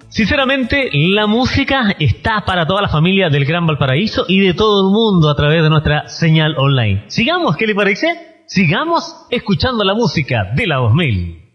Sinceramente, la música está para toda la familia del Gran Valparaíso y de todo el mundo a través de nuestra señal online. Sigamos, ¿qué le parece? Sigamos escuchando la música de la 2000.